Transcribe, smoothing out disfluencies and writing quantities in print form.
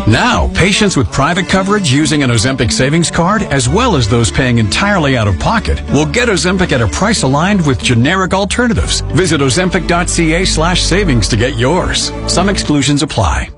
Now, patients with private coverage using an Ozempic savings card, as well as those paying entirely out of pocket, will get Ozempic at a price aligned with generic alternatives. Visit Ozempic.ca/savings to get yours. Some exclusions apply.